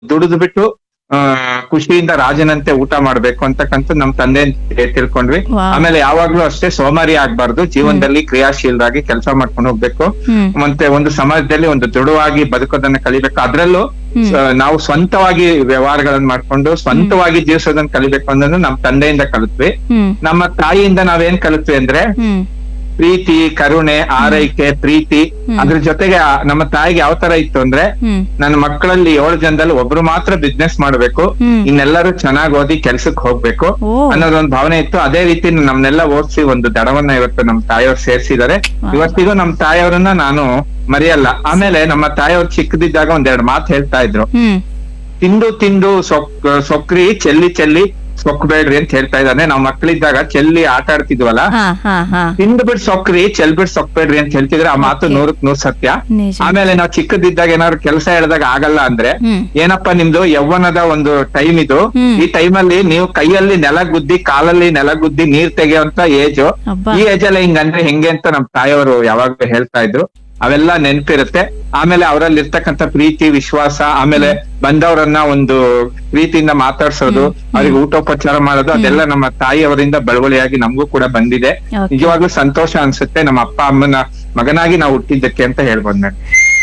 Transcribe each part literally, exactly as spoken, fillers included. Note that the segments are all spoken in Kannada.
ದುಡಿದು ಬಿಟ್ಟು ಆ ಖುಷಿಯಿಂದ ರಾಜನಂತೆ ಊಟ ಮಾಡ್ಬೇಕು ಅಂತಕ್ಕಂಥ ನಮ್ ತಂದೆ ತಿಳ್ಕೊಂಡ್ವಿ. ವಾಹ್. ಆಮೇಲೆ ಯಾವಾಗ್ಲೂ ಅಷ್ಟೇ ಸೋಮಾರಿ ಆಗ್ಬಾರ್ದು, ಜೀವನದಲ್ಲಿ ಕ್ರಿಯಾಶೀಲರಾಗಿ ಕೆಲಸ ಮಾಡ್ಕೊಂಡು ಹೋಗ್ಬೇಕು. ಹ್ಮ್ ಮತ್ತೆ ಒಂದು ಸಮಾಜದಲ್ಲಿ ಒಂದು ದೃಢವಾಗಿ ಬದುಕೋದನ್ನ ಕಲಿಬೇಕು. ಅದ್ರಲ್ಲೂ ಹ್ಮ್. ಸ- ನಾವು ಸ್ವಂತವಾಗಿ ವ್ಯವಹಾರಗಳನ್ನ ಮಾಡ್ಕೊಂಡು ಸ್ವಂತವಾಗಿ ಜೀವಿಸೋದನ್ನ ಕಲಿಬೇಕು ಅನ್ನೋದನ್ನ ನಮ್ ತಂದೆಯಿಂದ ಕಲಿತ್ವಿ. ಹ್ಮ್ ನಮ್ಮ ತಾಯಿಯಿಂದ ನಾವೇನ್ ಕಲಿತ್ವಿ ಅಂದ್ರೆ ಹ್ಮ್ ಪ್ರೀತಿ, ಕರುಣೆ, ಆರೈಕೆ, ಪ್ರೀತಿ. ಹ್ಮ್. ಅದ್ರ ಜೊತೆಗೆ ಆ- ನಮ್ಮ ತಾಯಿಗೆ ಯಾವ ತರ ಇತ್ತು ಅಂದ್ರೆ, ಹ್ಮ್ ನನ್ನ ಮಕ್ಕಳಲ್ಲಿ ಏಳು ಜನದಲ್ಲಿ ಒಬ್ರು ಮಾತ್ರ ಬಿಸ್ನೆಸ್ ಮಾಡ್ಬೇಕು, ಹ್ಮ್. ಇನ್ನೆಲ್ಲರೂ ಚೆನ್ನಾಗಿ ಓದಿ ಕೆಲ್ಸಕ್ಕೆ ಹೋಗ್ಬೇಕು ಓ. ಅನ್ನೋದೊಂದು ಭಾವನೆ ಇತ್ತು. ಅದೇ ರೀತಿ ನಮ್ನೆಲ್ಲ ಓದಿಸಿ ಒಂದು ದಡವನ್ನ ಇವತ್ತು ನಮ್ ತಾಯಿಯವ್ರು ಸೇರ್ಸಿದಾರೆ. ವಾಹ್. ಇವತ್ತಿಗೂ ನಮ್ ತಾಯಿಯವ್ರನ್ನ ನಾನು ಮರೆಯಲ್ಲ. ಆಮೇಲೆ ನಮ್ಮ ತಾಯಿಯವ್ರು ಚಿಕ್ಕದಿದ್ದಾಗ ಒಂದೆರಡು ಮಾತು ಹೇಳ್ತಾ ಇದ್ರು. ಹ್ಮ್ ತಿಂದು ತಿಂದು ಸೊಕ್ ಸೊಕ್ರಿ ಚೆಲ್ಲಿ ಚೆಲ್ಲಿ ಸೊಕ್ಬೇಡ್ರಿ ಅಂತ ಹೇಳ್ತಾ ಇದ್ದಾನೆ. ನಾವ್ ಮಕ್ಳಿದ್ದಾಗ ಚೆಲ್ಲಿ ಆಟ ಆಡ್ತಿದ್ವಲ್ಲ, ಹಾ ಹಾ ಹಾ ತಿಂದು ಬಿಡ್ ಸೊಕ್ರಿ ಚೆಲ್ ಬಿಡ್ ಸೊಕ್ಬೇಡ್ರಿ ಅಂತ ಹೇಳ್ತಿದ್ರೆ ಆ ಮಾತು Okay. ನೂರಕ್ ನೂರ್ ಸತ್ಯ. ನಿಜ. ಆಮೇಲೆ ನಾವ್ ಚಿಕ್ಕದಿದ್ದಾಗ ಏನಾದ್ರು ಕೆಲಸ ಹೇಳಿದಾಗ ಆಗಲ್ಲ ಅಂದ್ರೆ, ಹ್ಮ್ ಏನಪ್ಪಾ ನಿಮ್ದು ಯೌವನದ ಒಂದು ಟೈಮ್ ಇದು, ಹ್ಮ್. ಈ ಟೈಮಲ್ಲಿ ನೀವು ಕೈಯಲ್ಲಿ ನೆಲ ಗುದ್ದಿ ಕಾಲಲ್ಲಿ ನೆಲ ಗುದ್ದಿ ನೀರ್ ತೆಗೆಯುವಂತ ಏಜು, ಅಬ್ಬಾ. ಈ ಏಜ್ ಅಲ್ಲಿ ಹಿಂಗಂದ್ರೆ ಹೆಂಗೆ ಅಂತ ನಮ್ ತಾಯಿಯವರು ಯಾವಾಗ್ಲೂ ಹೇಳ್ತಾ ಇದ್ರು. ಅವೆಲ್ಲ ನೆನ್ಪಿರುತ್ತೆ. ಆಮೇಲೆ ಅವರಲ್ಲಿ ಇರ್ತಕ್ಕಂಥ ಪ್ರೀತಿ, ವಿಶ್ವಾಸ, ಆಮೇಲೆ ಬಂದವರನ್ನ ಒಂದು ಪ್ರೀತಿಯಿಂದ ಮಾತಾಡ್ಸೋದು, ಅವ್ರಿಗೆ ಊಟೋಪಚಾರ ಮಾಡೋದು, ಅದೆಲ್ಲ ನಮ್ಮ ತಾಯಿಯವರಿಂದ ಬಳುವಳಿಯಾಗಿ ನಮಗೂ ಕೂಡ ಬಂದಿದೆ. Okay. ನಿಜವಾಗ್ಲೂ ಸಂತೋಷ ಅನ್ಸುತ್ತೆ ನಮ್ಮ ಅಪ್ಪ ಅಮ್ಮನ ಮಗನಾಗಿ ನಾವು ಹುಟ್ಟಿದ್ದಕ್ಕೆ ಅಂತ ಹೇಳ್ಬೋದು ನಾನು.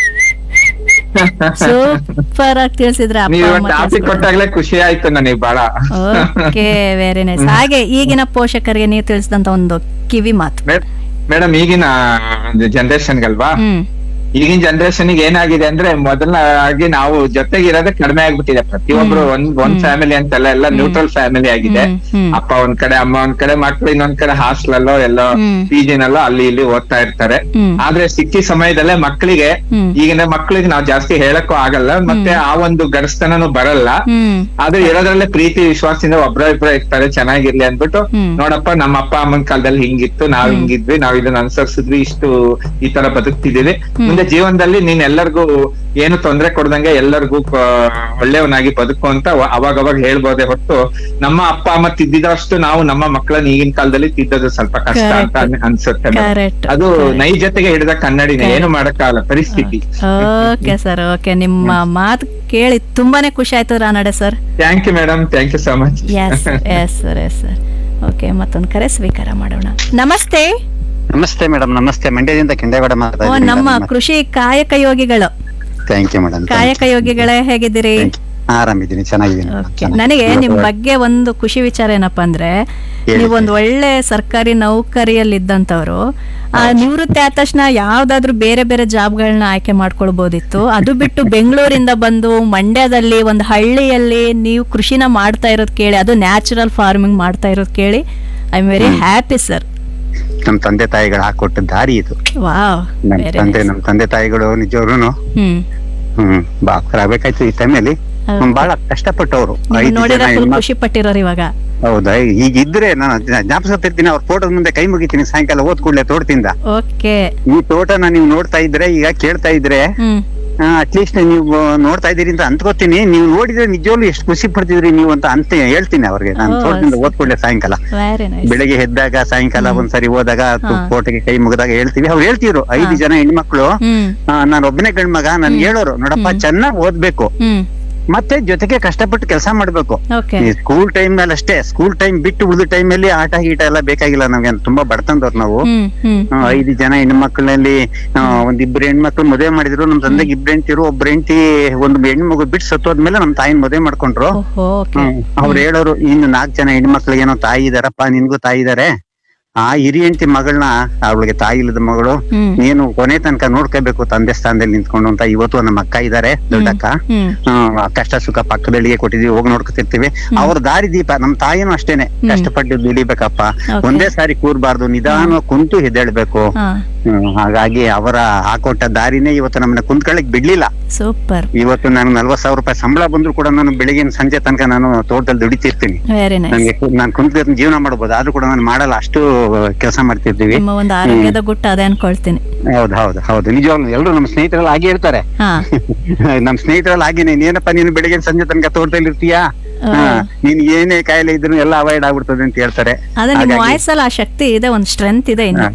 ಸೂಪರ್ ಆಗಿ ತಿಳಿಸಿದ್ರೆ ನೀವು ಅಪ್ಪ ಇವತ್ತು ಅಮ್ಮ ಟಾಪಿಕ್ ಕೊಟ್ಟಾಗ್ಲೇ ಖುಷಿ ಆಯ್ತು ನನಗೆ ಬಹಳ. Okay, very nice. ಹಾಗೆ ಈಗಿನ ಪೋಷಕರಿಗೆ ನೀವು ತಿಳಿಸಿದಂತ ಒಂದು ಕಿವಿ ಮಾತು. ಮೇಡಮ್, ಈಗಿನ ಜನರೇಷನ್ಗಲ್ವಾ, ಹ್ಮ್ ಈಗಿನ ಜನರೇಷನ್ ಏನಾಗಿದೆ ಅಂದ್ರೆ, ಮೊದಲನಾಗಿ ನಾವು ಜೊತೆಗಿರೋದೇ ಕಡಿಮೆ ಆಗ್ಬಿಟ್ಟಿದೆ. ಪ್ರತಿಯೊಬ್ರು ಒಂದ್ ಒಂದ್ ಫ್ಯಾಮಿಲಿ ಅಂತಲ್ಲ, ಎಲ್ಲ ನ್ಯೂಟ್ರಲ್ ಫ್ಯಾಮಿಲಿ ಆಗಿದೆ. ಹ್ಮ್, ಹ್ಮ್. ಅಪ್ಪ ಒಂದ್ ಕಡೆ, ಅಮ್ಮ ಒಂದ್ ಕಡೆ, ಮಕ್ಳು ಇನ್ನೊಂದ್ ಕಡೆ ಹಾಸ್ಟೆಲಲ್ಲೋ ಎಲ್ಲೋ ಹ್ಮ್. ಪಿ ಜಿನಲ್ಲೋ ಅಲ್ಲಿ ಇಲ್ಲಿ ಓದ್ತಾ ಇರ್ತಾರೆ. ಹ್ಮ್. ಆದ್ರೆ ಸಿಕ್ಕಿ ಸಮಯದಲ್ಲೇ ಮಕ್ಕಳಿಗೆ, ಹ್ಮ್. ಈಗಿನ ಮಕ್ಳಿಗೆ ನಾವು ಜಾಸ್ತಿ ಹೇಳಕ್ಕೂ ಆಗಲ್ಲ, ಮತ್ತೆ ಆ ಒಂದು ಗಡಸ್ತನೂ ಬರಲ್ಲ. ಹ್ಮ್ ಆದ್ರೆ ಇರೋದ್ರಲ್ಲೇ ಪ್ರೀತಿ ವಿಶ್ವಾಸದಿಂದ ಒಬ್ರ ಇಬ್ರ ಇರ್ತಾರೆ, ಚೆನ್ನಾಗಿರ್ಲಿ ಅನ್ಬಿಟ್ಟು, ಹ್ಮ್. ನೋಡಪ್ಪ ನಮ್ಮ ಅಪ್ಪ ಅಮ್ಮನ ಕಾಲದಲ್ಲಿ ಹಿಂಗಿತ್ತು, ನಾವ್ ಹಿಂಗಿದ್ವಿ, ನಾವ್ ಇದನ್ನ ಅನುಸರಿಸಿದ್ವಿ, ಇಷ್ಟು ಈ ತರ ಬದುಕ್ತಿದೀವಿ. ಮುಂದೆ ಜೀವನದಲ್ಲಿ ನೀನ್ ಎಲ್ಲರಿಗೂ ಏನು ತೊಂದ್ರೆ ಕೊಡ್ದಂಗೆ ಎಲ್ಲರಿಗೂ ಒಳ್ಳೆಯವನಾಗಿ ಬದುಕು ಅಂತ ಅವಾಗ ಅವಾಗ ಹೇಳ್ಬೋದೇ ಹೊರತು, ನಮ್ಮ ಅಪ್ಪ ಅಮ್ಮ ತಿದ್ದಿದಷ್ಟು ನಾವು ನಮ್ಮ ಮಕ್ಕಳನ್ನ ಈಗಿನ ಕಾಲದಲ್ಲಿ ತಿದ್ದೋದು ಸ್ವಲ್ಪ ಕಷ್ಟ ಅಂತ ಅನ್- ಅನ್ಸುತ್ತೆ madam. Correct. ಅದು Correct. ನೈಜತೆಗೆ ಹಿಡಿದ ಕನ್ನಡಿನ, ಏನು ಮಾಡಕ್ಕಾಗಲ್ಲ, ಪರಿಸ್ಥಿತಿ. Okay sir, okay. ನಿಮ್ಮ ಮಾತು ಕೇಳಿ ತುಂಬಾನೇ ಖುಷಿ ಆಯ್ತು Ranade sir. Thank you madam, thank you so much. S yes sir, yes sir. Okay, ಮತ್ತೊಂದು ಕರೆ ಸ್ವೀಕಾರ ಮಾಡೋಣ. ನಮಸ್ತೆ. ನಮಸ್ತೆ ಮೇಡಮ್, ನಮಸ್ತೆ. ಮಂಡ್ಯದಿಂದ ಕೆಂಡೇಗೌಡ ಮಾತಾಡ್ತಾ ಓ, ಇದ್ದೀನಿ ನಮ್ಮ madam. ಕೃಷಿ ಕಾಯಕ ಯೋಗಿಗಳು. Thank you madam. ಕಾಯಕ ಯೋಗಿಗಳೇ, ಹೇಗಿದ್ದೀರಿ? ಆರಾಮಿದ್ದೀನಿ, ಚೆನ್ನಾಗಿದ್ದೀನಿ madam, ಓಕೆ. ಚೆನ್ನಾಗಿ. ನನಗೆ ನಿಮ್ ಬಗ್ಗೆ ಒಂದು ಖುಷಿ ವಿಚಾರ ಏನಪ್ಪಾ ಅಂದ್ರೆ, ಹೇಳಿ. ನೀವೊಂದು ಒಳ್ಳೆ ಸರ್ಕಾರಿ ನೌಕರಿಯಲ್ಲಿ ಇದ್ದಂತವ್ರು, ಆ ನಿವೃತ್ತಿ ಆದ ತಕ್ಷಣ ಯಾವ್ದಾದ್ರು ಬೇರೆ ಬೇರೆ ಜಾಬ್ಗಳನ್ನ ಆಯ್ಕೆ ಮಾಡ್ಕೊಳ್ಬೋದಿತ್ತು. ಅದು ಬಿಟ್ಟು ಬೆಂಗಳೂರಿಂದ ಬಂದು ಮಂಡ್ಯದಲ್ಲಿ ಒಂದು ಹಳ್ಳಿಯಲ್ಲಿ ನೀವು ಕೃಷಿನ ಮಾಡ್ತಾ ಇರೋದ್ ಕೇಳಿ, ಅದು ನ್ಯಾಚುರಲ್ ಫಾರ್ಮಿಂಗ್ ಮಾಡ್ತಾ ಇರೋದ್ ಕೇಳಿ I am very happy sir. ನಮ್ ತಂದೆ ತಾಯಿಗಳು ಹಾಕೊಟ್ಟ ದಾರಿ ಇದು. ವಾವ್, ನಮ್ ವೆರಿ ತಂದೆ ನೈಸ್. ನಮ್ ತಂದೆ ತಾಯಿಗಳು ನಿಜವ್ರು ಹ್ಮ್ ಹ್ಮ್ ಬಾಕ್ರಾಗ್ಬೇಕಾಯ್ತು ಈ ಟೈಮಲ್ಲಿ. Okay. ಬಹಳ ಕಷ್ಟಪಟ್ಟವ್ರು. ನೀವು ಐದು ನೋಡಿದ್ರೆ ಜನ ಫುಲ್ ಹೆಣ್ಮಕ್ಳು. ಖುಷಿ ಪಟ್ಟಿರೋರು ಇವಾಗ. ಹೌದಾ, ಈಗಿದ್ರೆ ನಾನು ಜ್ಞಾಪಿಸ್ಕೊತಿರ್ತೀನಿ, ಅವ್ರ ಫೋಟೋ ಮುಂದೆ ಕೈ ಮುಗಿತೀನಿ ಸಾಯಂಕಾಲ ಓದ್ ಕೂಡ್ಲೆ ತೋಟದಿಂದ. ಓಕೆ. ಈ ತೋಟನ ನೀವು ನೋಡ್ತಾ ಇದ್ರೆ, ಈಗ ಕೇಳ್ತಾ ಇದ್ರೆ, ಹ್ಮ್ ಅಟ್ಲೀಸ್ಟ್ ನೀವು ನೋಡ್ತಾ ಇದೀರಿ ಅಂತ ಅಂದ್ಕೋತೀನಿ. ನೀವು ನೋಡಿದ್ರೆ ನಿಜವಾಗ್ಲೂ ಎಷ್ಟು ಖುಷಿ ಪಡ್ತಿದ್ರಿ ನೀವು ಅಂತ ಅಂತ ಹೇಳ್ತೀನಿ ಅವ್ರಿಗೆ. ನಾನು Oh, ತೋಟದಿಂದ ಓದ್ಕೊಳ್ಳೆ ಸಾಯಂಕಾಲ, ವೆರಿ ನೈಸ್. ಬೆಳಗ್ಗೆ ಎದ್ದಾಗ ಸಾಯಂಕಾಲ ಒಂದ್ಸರಿ ಹೋದಾಗ ಹಾ. ಫೋಟೋಗೆ ಕೈ ಮುಗಿದಾಗ ಹೇಳ್ತೀವಿ. ಅವ್ರು ಹೇಳ್ತಿದ್ರು, ಐದು ಜನ ಹೆಣ್ಮಕ್ಳು, ಹ್ಮ್ ನಾನು ಒಬ್ಬನೇ ಗಂಡ್ಮಗ, ನನ್ಗೆ ಹೇಳೋರು, ನೋಡಪ್ಪ ಚೆನ್ನಾಗ್ ಓದ್ಬೇಕು, ಹ್ಮ್ ಮತ್ತೆ ಜೊತೆಗೆ ಕಷ್ಟಪಟ್ಟು ಕೆಲಸ ಮಾಡ್ಬೇಕು. ಓಕೆ. ಸ್ಕೂಲ್ ಟೈಮ್ ಮೇಲೆ ಅಷ್ಟೇ, ಸ್ಕೂಲ್ ಟೈಮ್ ಬಿಟ್ಟು ಉಳಿದ ಟೈಮ್ ಅಲ್ಲಿ ಆಟ ಗೀಟ ಎಲ್ಲ ಬೇಕಾಗಿಲ್ಲ ನಮ್ಗೆ. ತುಂಬಾ ಬಡತನದವ್ರು ನಾವು. ಹ್ಮ್ ಹ್ಮ್ ಆ, ಐದು ಜನ ಹೆಣ್ಮಕ್ಳಲ್ಲಿ ಒಂದ್ ಇಬ್ರು ಹೆಣ್ಮಕ್ಳು ಮದುವೆ ಮಾಡಿದ್ರು. ನಮ್ ತಂದೆಗೆ ಇಬ್ರು ಹೆಂಡ್ತಿರು, ಒಬ್ರು ಹೆಂಡ್ತಿ ಒಂದು ಹೆಣ್ಮಗು ಬಿಟ್ಟು ಸತ್ತೋದ್ಮೇಲೆ ನಮ್ ತಾಯಿನ ಮದುವೆ ಮಾಡ್ಕೊಂಡ್ರು. ಓಹೋ, ಓಕೆ. ಅವ್ರು ಹೇಳೋರು, ಇನ್ನು ನಾಲ್ಕು ಜನ ಹೆಣ್ಮಕ್ಳಿಗೆ ಏನೋ ತಾಯಿ ಇದಾರಪ್ಪ, ನಿನ್ಗೂ ತಾಯಿ ಇದಾರೆ, ಆ ಹಿರಿಯ ಹೆಂಡತಿ ಮಗಳನ್ನ, ಅವಳಿಗೆ ತಾಯಿ ಇಲ್ಲದ ಮಗಳು, ಹ್ಮ್ ನೀನು ಕೊನೆ ತನಕ ನೋಡ್ಕೋಬೇಕು ತಂದೆ ಸ್ಥಾನದಲ್ಲಿ ನಿಂತ್ಕೊಂಡು ಅಂತ. ಇವತ್ತು ನಮ್ಮ ಅಕ್ಕ ಇದಾರೆ, ದೊಡ್ಡಕ್ಕ. ಹ್ಮ್ ಹ್ಮ್ ಕಷ್ಟ ಸುಖ ಪಕ್ಕದಲ್ಲಿಗೆ ಕೊಟ್ಟಿದೀವಿ, ಹೋಗಿ ನೋಡ್ಕೊತಿರ್ತೀವಿ. ಅವ್ರ ದಾರಿ ದೀಪ. ನಮ್ ತಾಯಿನೂ ಅಷ್ಟೇನೆ, ಕಷ್ಟಪಟ್ಟು ದುಡಿಬೇಕಪ್ಪ, Okay. ಒಂದೇ ಸಾರಿ ಕೂರ್ಬಾರ್ದು, ನಿಧಾನ ಕುಂತು ಹೆದ್ದೇಳ್ಬೇಕು. ಹಾ, ಹ್ಮ್ ಹಾಗಾಗಿ ಅವರ ಹಾಕೊಟ್ಟ ದಾರಿನೇ ಇವತ್ತು ನಮ್ಮನ್ನ ಕುಂತ್ಕೊಳ್ಳಿಕ್ ಬಿಡ್ಲಿಲ್ಲ. ಸೂಪರ್, ಇವತ್ತು ನಾನು ನಲ್ವತ್ ಸಾವಿರ ರೂಪಾಯಿ ಸಂಬಳ ಬಂದ್ರು ಕೂಡ ನಾನು ಬೆಳಿಗಿನ ಸಂಜೆ ತನಕ ನಾನು ತೋಟದಲ್ಲಿ ದುಡಿತಿರ್ತೀನಿ. Very nice. ನನ್ಗೆ ನಾನು ಕುಂತ ಜೀವನ ಮಾಡ್ಬೋದು, ಆದ್ರೂ ಕೂಡ ನಾನು ಮಾಡಲ್ಲ, ಅಷ್ಟು ಕೆಲಸ ಮಾಡ್ತಿರ್ತೀವಿ. ನಿಮ್ಮ ಒಂದು ಆರೋಗ್ಯದ ಗುಟ್ಟು ಅದೇ ಅನ್ಕೊಳ್ತೀನಿ. ಹೌದು ಹೌದು ಹೌದು, ನಿಜವಾಗ್ಲು ಎಲ್ರು ನಮ್ಮ ಸ್ನೇಹಿತರೆಲ್ಲ ಹಾಗೆ ಹೇಳ್ತಾರೆ. ಹಾ, ನಮ್ ಸ್ನೇಹಿತರೆಲ್ಲ ಹಾಗೇನೆ, ಏನಪ್ಪ ನೀನು ಬೆಳಿಗ್ಗೆ ಸಂಜೆ ತನಕ ತೋಟದಲ್ಲಿ ಇರ್ತೀಯಾ, ಆ. ನೀನ್ ಏನೇ ಕಾಯಿಲೆ ಇದ್ರು ಎಲ್ಲ ಅವಾಯ್ಡ್ ಆಗ್ಬಿಡ್ತದೆ ಅಂತ ಹೇಳ್ತಾರೆ. ಅದೇ ನಿಮ್ಮ ವಾಯ್ಸ್ ಅಲ್ಲಿ ಆ ಶಕ್ತಿ ಇದೆ, ಒಂದು ಸ್ಟ್ರೆಂತ್ ಇದೆ ಇನ್ನು.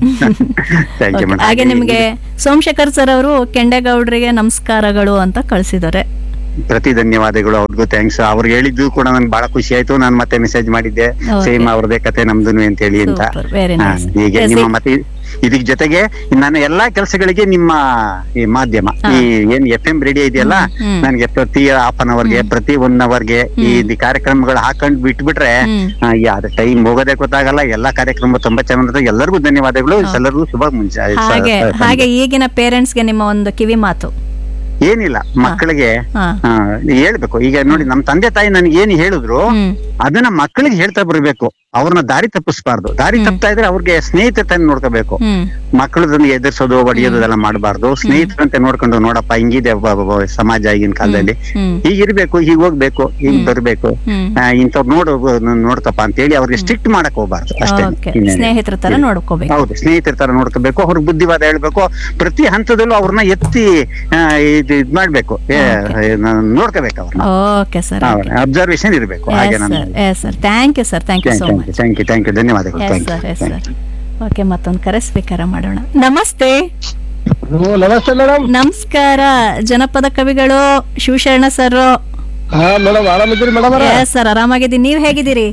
Thank you, Okay. madam. ಹಾಗೆ ನಿಮ್ಗೆ ಸೋಮಶೇಖರ್ ಸರ್ ಅವರು ಕೆಂಡೇಗೌಡರಿಗೆ ನಮಸ್ಕಾರಗಳು ಅಂತ ಕಳ್ಸಿದ್ದಾರೆ. ಪ್ರತಿ ಧನ್ಯವಾದಗಳು, ಅವ್ರಿಗೂ ಥ್ಯಾಂಕ್ಸ್. ಅವ್ರು ಹೇಳಿದ್ದು ಕೂಡ ನನ್ಗೆ ಬಹಳ ಖುಷಿ ಆಯ್ತು. ನಾನು ಮತ್ತೆ ಮೆಸೇಜ್ ಮಾಡಿದ್ದೆ ಸೇಮ್ ಅವ್ರದೇ ಕತೆ ನಮ್ದು ಅಂತ ಹೇಳಿ ಅಂತ. ಹೀಗೆ ನಿಮ್ಮ ಮತ್ತೆ ಇದಕ್ ಜೊತೆಗೆ ನನ್ನ ಎಲ್ಲಾ ಕೆಲಸಗಳಿಗೆ ನಿಮ್ಮ ಈ ಮಾಧ್ಯಮ ಈ ಏನ್ ಎಫ್ ಎಂ ರೇಡಿಯೋ ಇದೆಯಲ್ಲ, ನನ್ಗೆ ಪ್ರತಿ ಹಾಫ್ ಅನ್ ಅವರ್ಗೆ ಪ್ರತಿ ಒನ್ ಅವರ್ಗೆ ಈ ಕಾರ್ಯಕ್ರಮಗಳು ಹಾಕೊಂಡ್ ಬಿಟ್ಬಿಟ್ರೆ ಯಾವ್ದು ಟೈಮ್ ಹೋಗೋದೇ ಗೊತ್ತಾಗಲ್ಲ. ಎಲ್ಲಾ ಕಾರ್ಯಕ್ರಮ ತುಂಬಾ ಚೆನ್ನಾಗಿ. ಎಲ್ಲರಿಗೂ ಧನ್ಯವಾದಗಳು, ಎಲ್ಲರಿಗೂ ಶುಭ ಮುಂಚೆ. ಹಾಗೆ ಈಗಿನ ಪೇರೆಂಟ್ಸ್ಗೆ ನಿಮ್ಮ ಒಂದು ಕಿವಿ ಮಾತು ಏನಿಲ್ಲ, ಮಕ್ಕಳಿಗೆ ಹೇಳ್ಬೇಕು. ಈಗ ನೋಡಿ, ನಮ್ ತಂದೆ ತಾಯಿ ನನ್ಗೆ ಏನ್ ಹೇಳಿದ್ರು ಅದನ್ನ ಮಕ್ಕಳಿಗೆ ಹೇಳ್ತಾ ಬರ್ಬೇಕು. ಅವ್ರನ್ನ ದಾರಿ ತಪ್ಪಿಸ್ಬಾರ್ದು. ದಾರಿ ತಪ್ತಾ ಇದ್ರೆ ಅವ್ರಿಗೆ ಸ್ನೇಹಿತರನ್ನ ನೋಡ್ಕೋಬೇಕು. ಮಕ್ಕಳದನ್ನ ಎದುರಿಸೋದು ಹೊಡಿಯೋದು ಅದೆಲ್ಲ ಮಾಡಬಾರ್ದು. ಸ್ನೇಹಿತರಂತೆ ನೋಡ್ಕೊಂಡು, ನೋಡಪ್ಪ ಹಿಂಗಿದೆ ಸಮಾಜ ಈಗಿನ ಕಾಲದಲ್ಲಿ, ಹೀಗಿರ್ಬೇಕು, ಹೀಗ್ ಹೋಗ್ಬೇಕು, ಹೀಗ್ ಬರ್ಬೇಕು, ಇಂಥವ್ರು ನೋಡು ನೋಡ್ಕಪ್ಪ ಅಂತ ಹೇಳಿ ಅವ್ರಿಗೆ ಸ್ಟ್ರಿಕ್ಟ್ ಮಾಡಕ್ ಹೋಗ್ಬಾರ್ದು ಅಷ್ಟೇ. ಸ್ನೇಹಿತರ ತರ ನೋಡ್ಕೋಬೇಕು. ಹೌದು, ಸ್ನೇಹಿತರ ತರ ನೋಡ್ಕೋಬೇಕು. ಅವ್ರಿಗೆ ಬುದ್ಧಿವಾದ ಹೇಳ್ಬೇಕು. ಪ್ರತಿ ಹಂತದಲ್ಲೂ ಅವ್ರನ್ನ ಎತ್ತಿ ಇದು ಇದ್ ಮಾಡ್ಬೇಕು, ನೋಡ್ಕೋಬೇಕು. ಅವ್ರನ್ನ ಅಬ್ಸರ್ವೇಷನ್ ಇರ್ಬೇಕು. ಹಾಗೆ thank you sir, thank you so much. Thank you thank you ಧನ್ಯವಾದಗಳು. ಓಕೆ, ಮತ್ತೊಂದು ಕರೆ ಸ್ವೀಕಾರ ಮಾಡೋಣ. ನಮಸ್ತೆ. ನಮಸ್ತೆ ಮೇಡಮ್. ನಮಸ್ಕಾರ. ಜನಪದ ಕವಿಗಳು ಶಿವಶರಣ ಸರ್. ಹಾ ಮೇಡಮ್, ಆರಾಮಿದ್ದೀರಿ ಮೇಡಮ್? ಸರ್ ಆರಾಮಾಗಿದ್ದೀನಿ, ನೀವ್ ಹೇಗಿದ್ದೀರಿ?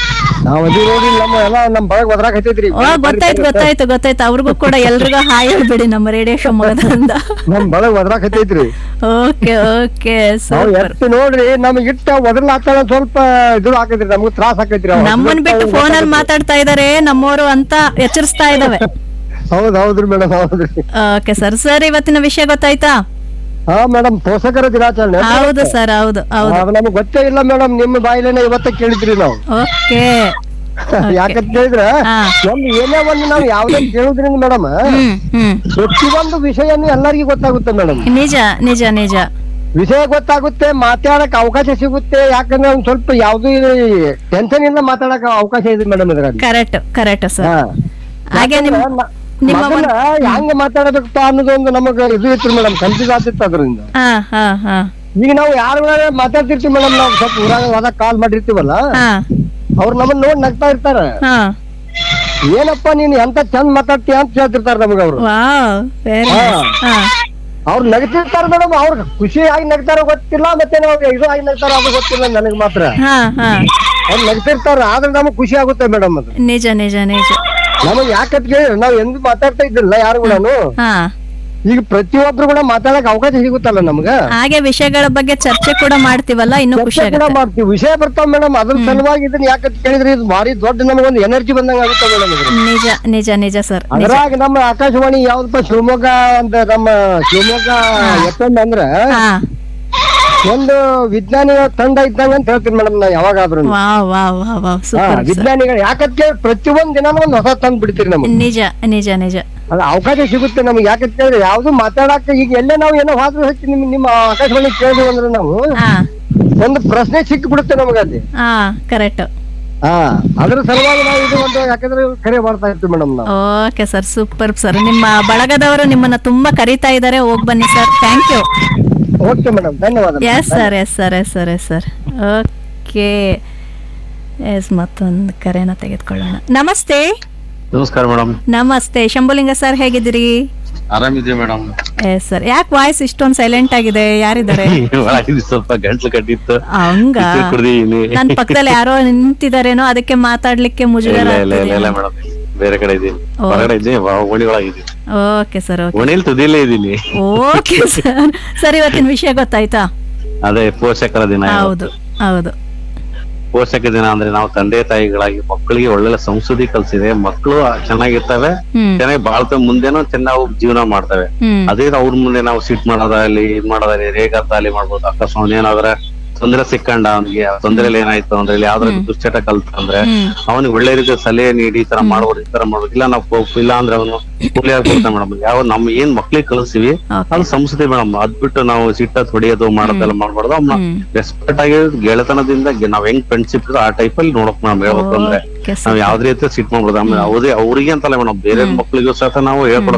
ಗೊತ್ತಾಯ್ತು ಗೊತ್ತಾಯ್ತು ಗೊತ್ತಾಯ್ತು ಅವ್ರಿಗೂ ಕೂಡ ಎಲ್ರಿಗೂ ಹಾಯ್ ಹೇಳ್ಬಿಡಿ ನಮ್ಮ ರೇಡಿಯೋ ಶಿವಮೊಗ್ಗದಿಂದ. ನಮ್ ಬಳಗ್ ಒದ್ರಾಕೈತ್ರಿ. ಓಕೆ ಓಕೆ ನೋಡ್ರಿ, ನಮ್ಗೆ ಇಟ್ಟ ಒದ್ರಲ್ ಹಾಕ್ತಾಳ ಸ್ವಲ್ಪ ಇದು ಹಾಕೈತ್ರಿ, ನಮ್ಗೂ ತ್ರಾಸ ಆಕೈತ್ರಿ. ನಮ್ಮನ್ ಬಿಟ್ಟು ಫೋನ್ ಅಲ್ಲಿ ಮಾತಾಡ್ತಾ ಇದಾರೆ ನಮ್ಮವರು ಅಂತ ಎಚ್ಚರಿಸ್ತಾ ಇದಾವೆ. ಹೌದ್ ಹೌದ್ರಿ ಮೇಡಮ್, ಹೌದ್ರಿ. Okay sir. ಸರ್ ಇವತ್ತಿನ ವಿಷಯ ಗೊತ್ತಾಯ್ತಾ? ಹಾ ಮೇಡಮ್, ಪೋಷಕರ ದಿನಾಚರಣೆ. ಹೌದು ಸರ್, ಹೌದು ಹೌದು. ನಮ್ಗೆ ಗೊತ್ತೇ ಇಲ್ಲ ಮೇಡಮ್, ನಿಮ್ಮ ಬಾಯಿಲೇನೆ ಇವತ್ತ ಕೇಳಿದ್ರಿ ನಾವು. ಓಕೆ. ಯಾಕಂತ ಹೇಳಿದ್ರೆ ಒಂದು ಏನೇ ಒಂದು ನಾವು ಯಾವ್ದೇ ಕೇಳುದ್ರಿಂದ ಮೇಡಮ್, ಪ್ರತಿಯೊಂದು ವಿಷಯನು ಎಲ್ಲರಿಗೂ ಗೊತ್ತಾಗುತ್ತೆ ಮೇಡಮ್. ನಿಜ ನಿಜ ನಿಜ. ವಿಷಯ ಗೊತ್ತಾಗುತ್ತೆ, ಮಾತಾಡಕ್ ಅವಕಾಶ ಸಿಗುತ್ತೆ. ಯಾಕಂದ್ರೆ ಒಂದ್ ಸ್ವಲ್ಪ ಯಾವ್ದು ಟೆನ್ಷನ್ ಇಲ್ಲ, ಮಾತಾಡಕ್ ಅವಕಾಶ ಇದೆ ಮೇಡಮ್ ಇದ್ರಲ್ಲಿ. Correct correct sir. ಹಾಗೆ ಹೆಂಗ ಮಾತಾಡಬೇಕಪ್ಪ ಅನ್ನೋದೊಂದು ನಮಗ ಇದು ಇತ್ತು ಮೇಡಮ್, ಕನ್ಫ್ಯೂಸ್ ಆಗ್ತಿತ್ತು ಅದರಿಂದ. ಈಗ ನಾವು ಯಾರು ಮಾತಾಡ್ತಿರ್ತೀವಿ ಮೇಡಮ್, ನಾವು ಸ್ವಲ್ಪ ಊರಾಗ ಹೋದಾಗ ಕಾಲ್ ಮಾಡಿರ್ತೀವಲ್ಲ, ಅವ್ರು ನಮ್ಮನ್ನ ನೋಡ್ ನಗ್ತಾ ಇರ್ತಾರ. ಏನಪ್ಪಾ ನೀನ್ ಎಂತ ಚಂದ ಮಾತಾಡ್ತೀಯ ಅಂತ ಹೇಳ್ತಿರ್ತಾರ ನಮಗ ಅವ್ರು. ಅವ್ರು ನಗ್ತಿರ್ತಾರ ಮೇಡಮ್. ಅವ್ರ ಖುಷಿ ಆಗಿ ನಗ್ತಾರ ಗೊತ್ತಿಲ್ಲ, ಮತ್ತೆ ನಾವು ಇದು ಆಗಿ ನಗ್ತಾರ ಅದು ಗೊತ್ತಿಲ್ಲ ನನಗ್ ಮಾತ್ರ. ಅವ್ರು ನಗ್ತಿರ್ತಾರ, ಆದ್ರೆ ನಮಗ್ ಖುಷಿ ಆಗುತ್ತೆ ಮೇಡಮ್. ಅದು ನಿಜ ನಿಜ ನಿಜ. ನಮಗ್ ಯಾಕಂತ ಕೇಳಿ ನಾವ್ ಎಂದು ಮಾತಾಡ್ತಾ ಇದ್ದಿಲ್ಲ ಯಾರು ಕೂಡ. ಈಗ ಪ್ರತಿಯೊಬ್ರು ಕೂಡ ಮಾತಾಡಕ್ ಅವಕಾಶ ಸಿಗುತ್ತಲ್ಲ ನಮ್ಗ. ಹಾಗೆ ವಿಷಯಗಳ ಬಗ್ಗೆ ಚರ್ಚೆ ಕೂಡ ಮಾಡ್ತೀವಲ್ಲ, ಇನ್ನು ಖುಷಿ ಮಾಡ್ತೀವಿ. ವಿಷಯ ಬರ್ತಾವ ಮೇಡಮ್, ಅದ್ರ ಸಲುವಾಗಿ ಇದನ್ನ ಯಾಕಂತ ಕೇಳಿದ್ರೆ ಇದು ಭಾರಿ ದೊಡ್ಡ ನಮಗೊಂದು ಎನರ್ಜಿ ಬಂದಂಗ ಆಗುತ್ತೆ ಮೇಡಮ್. ನಿಜ ನಿಜ ನಿಜ ಸರ್. ಅದ್ರಾಗ ನಮ್ಮ ಆಕಾಶವಾಣಿ ಯಾವ್ದಪ್ಪ ಶಿವಮೊಗ್ಗ ಅಂತ, ನಮ್ಮ ಶಿವಮೊಗ್ಗ ಎಫ್ ಎಂ ಅಂದ್ರ ಒಂದು ವಿಜ್ಞಾನಿಗಳ ತಂಡ ಇದ್ದಂಗ ಅಂತ ಹೇಳ್ತೀನಿ ಮೇಡಮ್ ನಾ ಯಾವಾಗಾದ್ರೂ. ವಿಜ್ಞಾನಿಗಳು ಯಾಕಂತ ಪ್ರತಿಯೊಂದ್ ದಿನ ಒಂದ್ ಹೊಸ ತಂದ್ ಬಿಡ್ತೀರಿ ನಮ್ಗೆ. ನಿಜ ನಿಜ ನಿಜ. ಅದ ಅವಕಾಶ ಸಿಗುತ್ತೆ ನಮ್ಗೆ. ಯಾಕಂತ ಹೇಳಿದ್ರೆ ಯಾವ್ದು ಮಾತಾಡಕ ಈಗ ಎಲ್ಲೇ ನಾವು ಏನೋ ಹಾದ್ರು ಹಚ್ಚಿ ನಿಮ್ ನಿಮ್ಮ ಆಕಾಶವಾಣಿ ಕೇಳಿದ್ವಿ ಅಂದ್ರೆ ನಾವು ಒಂದು ಪ್ರಶ್ನೆ ಸಿಕ್ಕಿ ಬಿಡುತ್ತೆ ನಮಗ ಅಲ್ಲಿ. ಕರೆಕ್ಟ್. ಹಾ, ಅದ್ರ ಸಲುವಾಗಿ ನಾವು ಇದು ಒಂದು ಯಾಕಂದ್ರೆ ಕರೆ ಮಾಡ್ತಾ ಇರ್ತೀವಿ ಮೇಡಮ್ ನಾವು. Okay sir, super sir. ನಿಮ್ಮ ಬಳಗದವರು ನಿಮ್ಮನ್ನ ತುಂಬಾ ಕರೀತಾ ಇದ್ದಾರೆ, ಹೋಗ್ ಬನ್ನಿ sir. Thank you. Okay madam, ಧನ್ಯವಾದ. Yes sir yes sir yes sir yes sir. Okay yes, ಮತ್ತೊಂದು ಕರೆನ ತೆಗೆದುಕೊಳ್ಳೋಣ. ನಮಸ್ತೆ. ನಮಸ್ಕಾರ ಮೇಡಮ್. ನಮಸ್ತೆ ಶಂಭುಲಿಂಗ ಸರ್, ಹೇಗಿದ್ದೀರಿ? ಆರಾಮಿದ್ದೀವಿ ಮೇಡಮ್. Yes sir. ಯಾಕೆ ವಾಯ್ಸ್ ಇಷ್ಟೊಂದು ಸೈಲೆಂಟ್ ಆಗಿದೆ? ಯಾರಿದ್ದಾರೆ? ಸ್ವಲ್ಪ ಗಂಟ್ಲು ಕಟ್ಟಿತ್ತು. ಹಂಗ ನನ್ ಪಕ್ಕದಲ್ಲಿ ಯಾರೋ ನಿಂತಿದಾರೇನೋ, ಅದಕ್ಕೆ ಮಾತಾಡ್ಲಿಕ್ಕೆ ಮುಜುಗರ. ಬೇರೆ ಕಡೆ ಇದ್ದೀನಿ, ಹೊರಗಡೆ ಇದ್ದೀನಿ, ಓಣಿ ಒಳಗಿದ್ದೀನಿ. Okay sir. ಓಣಿಯಲ್ಲಿ ತುದಿಯಲ್ಲೇ ಇದ್ದೀನಿ. Okay sir. ಸರ್ ಇವತ್ತಿನ ವಿಷಯ ಗೊತ್ತಾಯ್ತಾ? ಅದೇ ಪೋಷಕರ ದಿನ. ಹೌದು ಹೌದು. ಪೋಷಕ ದಿನ ಅಂದ್ರೆ ನಾವು ತಂದೆ ತಾಯಿಗಳಾಗಿ ಮಕ್ಕಳಿಗೆ ಒಳ್ಳೆ ಸಂಸ್ಕೃತಿ ಕಲ್ಸಿದೆ. ಮಕ್ಕಳು ಚೆನ್ನಾಗಿರ್ತವೆ, ಚೆನ್ನಾಗಿ ಬಾಳ್ತವೆ, ಮುಂದೆನೂ ಚೆನ್ನಾಗಿ ಜೀವನ ಮಾಡ್ತವೆ. ಅದೇ ಅವ್ರ ಮುಂದೆ ನಾವು ಸಿಟ್ ಮಾಡೋದಾಗ್ಲಿ ಇದ್ ಮಾಡೋದಾಗ್ಲಿ ರೇಗಾತಾಲಿ ಮಾಡ್ಬೋದು. ಅಕಸ್ಮಾತ್ ಏನಾದ್ರೆ ತೊಂದರೆ ಸಿಕ್ಕಂಡ ಅವ್ನಿಗೆ, ಆ ತೊಂದರೆಲಿ ಏನಾಯ್ತು ಅಂದ್ರೆ ಯಾವ್ದ್ರ ದುಶ್ಚಟ ಕಲ್ತ ಅಂದ್ರೆ ಅವನಿಗೆ ಒಳ್ಳೆ ರೀತಿಯ ಸಲಹೆ ನೀಡಿ ಈ ತರ ಮಾಡ್ಬೋದು, ಈ ತರ ಮಾಡ್ಬೋದು. ಇಲ್ಲ ನಾವು ಇಲ್ಲ ಅಂದ್ರೆ ಅವನು ಕೂಲಿ ಆಗ್ಬಿಡ್ತಾನೆ ಮೇಡಮ್. ಯಾವ ನಮ್ ಏನ್ ಮಕ್ಳಿಗೆ ಕಲಿಸ್ತೀವಿ ಅದು ಸಂಸ್ಕೃತಿ ಮೇಡಮ್. ಅದ್ ಬಿಟ್ಟು ನಾವು ಸಿಟ್ಟ ಹೊಡಿಯೋದು ಮಾಡೋದೆಲ್ಲ ಮಾಡ್ಬಾರ್ದು. ಅವ್ನ ರೆಸ್ಪೆಕ್ಟ್ ಆಗಿ ಗೆಳೆತನದಿಂದ ನಾವ್ ಹೆಂಗ್ ಫ್ರೆಂಡ್ಶಿಪ್ ಆ ಟೈಪ್ ಅಲ್ಲಿ ನೋಡಕ್ ನಾವ್ ಹೇಳ್ಬೇಕು. ಅಂದ್ರೆ ನಾವ್ ಯಾವ್ದೇ ರೀತಿ ಸಿಟ್ ಮಾಡ್ಬೋದು. ಆಮೇಲೆ ಅವ್ರೇ ಅವ್ರಿಗೆ ಅಂತಲ್ಲ ಮೇಡಮ್, ಬೇರೆ ಮಕ್ಳಿಗೂ ಸಹ ನಾವು ಹೇಳ್ಕೊಡಕ್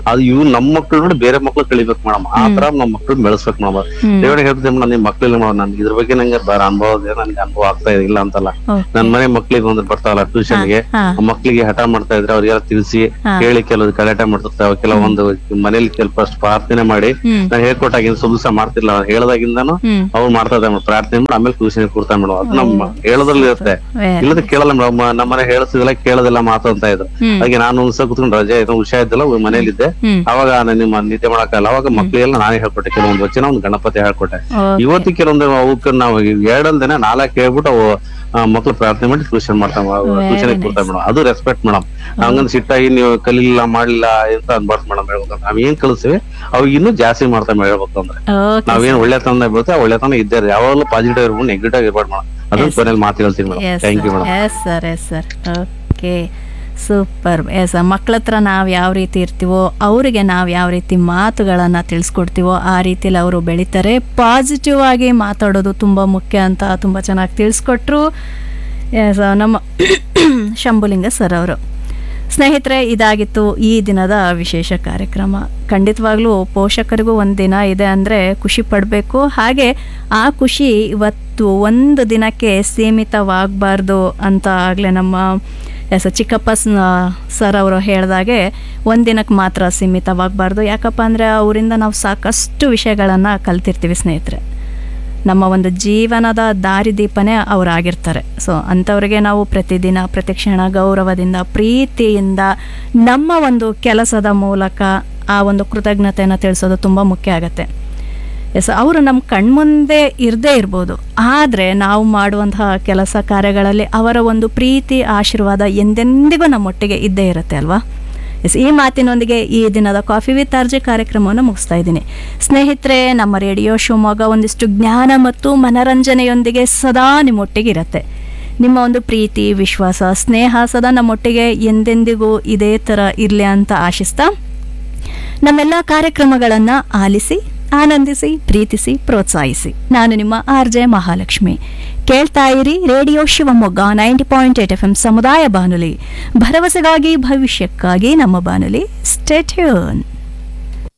ಅದು ಇವ್ ನಮ್ಮ ಮಕ್ಳು ನೋಡಿ ಬೇರೆ ಮಕ್ಳು ಕಲಿಬೇಕು ಮೇಡಮ್, ಆ ತರ ನಮ್ ಮಕ್ಳು ಬೆಳೆಸ್ಬೇಕು ಮೇಡಮ್. ದೇವರ ಹೇಳ್ತೇವೆ ಮೇಡಮ್, ನಿಮ್ ಮಕ್ಳಿಲ್ಲ ಮೇಡಮ್, ನನ್ಗೆ ಇದ್ರ ಬಗ್ಗೆ ನಂಗೆ ಬೇರೆ ಅನುಭವ ಇದೆ, ನನ್ಗೆ ಅನುಭವ ಆಗ್ತಾ ಇಲ್ಲ ಅಂತಲ್ಲ. ನನ್ ಮನೆ ಮಕ್ಳಿಗೆ ಒಂದ್ ಬರ್ತಾವಲ್ಲ ಟ್ಯೂಷನ್ಗೆ, ಮಕ್ಳಿಗೆ ಹಠ ಮಾಡ್ತಾ ಇದ್ರೆ ಅವ್ರಿಗೆಲ್ಲ ತಿಳಿಸಿ ಹೇಳಿ, ಕೆಲವು ಗಲಾಟೆ ಮಾಡ್ತಿರ್ತಾವ, ಕೆಲವೊಂದು ಮನೇಲಿ ಸ್ವಲ್ಪ ಪ್ರಾರ್ಥನೆ ಮಾಡಿ ನಾನು ಹೇಳ್ಕೊಟ್ಟಾಗಿಂದ ಸ್ವಲ್ಪ ದಿವಸ ಮಾಡ್ತಿರ್ಲ, ಹೇಳದಾಗಿಂದಾನು ಅವ್ರು ಮಾಡ್ತಾ ಇದ್ದಾರೆ ಪ್ರಾರ್ಥನೆ ಮಾಡಿ ಆಮೇಲೆ ಟ್ಯೂಷನ್ ಕೊಡ್ತಾ ಮೇಡಮ್. ಅದು ನಮ್ಮ ಹೇಳೋದ್ರಲ್ಲಿ ಇರುತ್ತೆ, ಇಲ್ಲದ ಕೇಳಲ್ಲ ಮೇಡಮ್. ನಮ್ಮ ಮನೆ ಹೇಳಿಸಿದಿಲ್ಲ ಕೇಳೋದಿಲ್ಲ ಮಾತು ಅಂತ ಇದ್ರು. ಹಾಗೆ ನಾನು ಒಂದ್ಸಲ ಕುತ್ಕೊಂಡು ರಜೆ ಏನೋ ಹುಷಾರಿದ್ದಿಲ್ಲ ಮನೇಲಿದ್ದೆ, ಅವಾಗ ನಿಮ್ಮ ನಿದ್ದೆ ಮಾಡಕ್ಕಲ್ಲ, ಅವಾಗ ಮಕ್ಳಿಗೆಲ್ಲ ನಾನೇ ಹೇಳ್ಕೊಟ್ಟೆ, ಕೆಲವೊಂದು ವಚನ ಒಂದು ಗಣಪತಿ ಹೇಳ್ಕೊಟ್ಟೆ. ಇವತ್ತು ಕೆಲವೊಂದು ಅವಕ್ಕೆ ನಾವು ಎರಡಲ್ದೇನೆ ನಾಲ್ಕು ಹೇಳ್ಬಿಟ್ಟು ಅವು ಮಕ್ಳು ಪ್ರಾರ್ಥನೆ ಮಾಡಿ ಟ್ಯೂಷನ್ ಮಾಡ್ತಾವ, ಟ್ಯೂಷನ್ ಕೊಡ್ತಾವೆ ಮೇಡಮ್. ಅದು ರೆಸ್ಪೆಕ್ಟ್ ಮೇಡಮ್. ಹಂಗಂದ್ ಸಿಟ್ಟಾಗಿ ನೀವು ಕಲಿಲ್ಲ ಮಾಡ್ಲಿಲ್ಲ ಅಂತ ಅನ್ಬಾರ್ದು ಮೇಡಮ್. ಹೇಳ್ಬೇಕಂದ್ರೆ ನಾವ್ ಏನ್ ಕಲಿಸ್ತೀವಿ ಅವ್ ಇನ್ನೂ ಜಾಸ್ತಿ ಮಾಡ್ತಾ ಹೇಳ್ಬೇಕು ಅಂದ್ರೆ ನಾವೇನ್ ಒಳ್ಳೆತನ ಬರುತ್ತೆ ಒಳ್ಳೆತನ ಇದ್ದೇ ಯಾವಾಗಲೂ ಪಾಸಿಟಿವ್ ಇರ್ಬೋದು, ನೆಗೆಟಿವ್ ಇರ್ಬಾರ್ದು ಮೇಡಮ್. ಅದನ್ನ ಕೊನೆಯಲ್ಲಿ ಮಾತು ಹೇಳ್ತೀನಿ madam. Thank you madam. Yes sir yes sir okay super. S ಮಕ್ಳ ಹತ್ರ ನಾವು ಯಾವ ರೀತಿ ಇರ್ತೀವೋ ಅವರಿಗೆ ನಾವು ಯಾವ ರೀತಿ ಮಾತುಗಳನ್ನು ತಿಳಿಸ್ಕೊಡ್ತೀವೋ ಆ ರೀತಿಯಲ್ಲಿ ಅವರು ಬೆಳೀತಾರೆ. ಪಾಸಿಟಿವ್ ಆಗಿ ಮಾತಾಡೋದು ತುಂಬ ಮುಖ್ಯ ಅಂತ ತುಂಬ ಚೆನ್ನಾಗಿ ತಿಳಿಸ್ಕೊಟ್ರು ಎಸ್ ನಮ್ಮ ಶಂಭುಲಿಂಗ ಸರ್ ಅವರು. ಸ್ನೇಹಿತರೆ, ಇದಾಗಿತ್ತು ಈ ದಿನದ ವಿಶೇಷ ಕಾರ್ಯಕ್ರಮ. ಖಂಡಿತವಾಗ್ಲೂ ಪೋಷಕರಿಗೂ ಒಂದು ದಿನ ಇದೆ ಅಂದರೆ ಖುಷಿ ಪಡಬೇಕು. ಹಾಗೆ ಆ ಖುಷಿ ಇವತ್ತು ಒಂದು ದಿನಕ್ಕೆ ಸೀಮಿತವಾಗಬಾರ್ದು ಅಂತ ಆಗಲೇ ನಮ್ಮ ಎಸ್ ಚಿಕ್ಕಪ್ಪ ಸರ್ ಅವರು ಹೇಳಿದಾಗೆ ಒಂದು ದಿನಕ್ಕೆ ಮಾತ್ರ ಸೀಮಿತವಾಗಬಾರ್ದು. ಯಾಕಪ್ಪ ಅಂದರೆ ಅವರಿಂದ ನಾವು ಸಾಕಷ್ಟು ವಿಷಯಗಳನ್ನು ಕಲ್ತಿರ್ತೀವಿ ಸ್ನೇಹಿತರೆ. ನಮ್ಮ ಒಂದು ಜೀವನದ ದಾರಿದೀಪನೇ ಅವರಾಗಿರ್ತಾರೆ. ಸೊ ಅಂಥವ್ರಿಗೆ ನಾವು ಪ್ರತಿದಿನ ಪ್ರತಿ ಕ್ಷಣ ಗೌರವದಿಂದ ಪ್ರೀತಿಯಿಂದ ನಮ್ಮ ಒಂದು ಕೆಲಸದ ಮೂಲಕ ಆ ಒಂದು ಕೃತಜ್ಞತೆಯನ್ನು ತಿಳಿಸೋದು ತುಂಬ ಮುಖ್ಯ ಆಗುತ್ತೆ. ಎಸ್ ಅವರು ನಮ್ಮ ಕಣ್ಮುಂದೆ ಇರದೇ ಇರ್ಬೋದು, ಆದರೆ ನಾವು ಮಾಡುವಂತಹ ಕೆಲಸ ಕಾರ್ಯಗಳಲ್ಲಿ ಅವರ ಒಂದು ಪ್ರೀತಿ ಆಶೀರ್ವಾದ ಎಂದೆಂದಿಗೂ ನಮ್ಮೊಟ್ಟಿಗೆ ಇದ್ದೇ ಇರುತ್ತೆ ಅಲ್ವಾ. ಎಸ್ ಈ ಮಾತಿನೊಂದಿಗೆ ಈ ದಿನದ ಕಾಫಿ ವಿತ್ ಆರ್ ಜೆ ಕಾರ್ಯಕ್ರಮವನ್ನು ಮುಗಿಸ್ತಾ ಇದ್ದೀನಿ. ಸ್ನೇಹಿತರೆ, ನಮ್ಮ ರೇಡಿಯೋ ಶಿವಮೊಗ್ಗ ಒಂದಿಷ್ಟು ಜ್ಞಾನ ಮತ್ತು ಮನರಂಜನೆಯೊಂದಿಗೆ ಸದಾ ನಿಮ್ಮೊಟ್ಟಿಗೆ ಇರುತ್ತೆ. ನಿಮ್ಮ ಒಂದು ಪ್ರೀತಿ ವಿಶ್ವಾಸ ಸ್ನೇಹ ಸದಾ ನಮ್ಮೊಟ್ಟಿಗೆ ಎಂದೆಂದಿಗೂ ಇದೇ ಥರ ಇರಲಿ ಅಂತ ಆಶಿಸ್ತಾ ನಮ್ಮೆಲ್ಲ ಕಾರ್ಯಕ್ರಮಗಳನ್ನು ಆಲಿಸಿ ಆನಂದಿಸಿ ಪ್ರೀತಿಸಿ ಪ್ರೋತ್ಸಾಹಿಸಿ. ನಾನು ನಿಮ್ಮ ಆರ್ ಜೆ ಮಹಾಲಕ್ಷ್ಮಿ. ಕೇಳ್ತಾ ಇರಿ radio Shivamogga ninety point eight F M ಸಮುದಾಯ ಬಾನುಲಿ, ಭರವಸೆಗಾಗಿ ಭವಿಷ್ಯಕ್ಕಾಗಿ ನಮ್ಮ ಬಾನುಲಿ. Stay tune.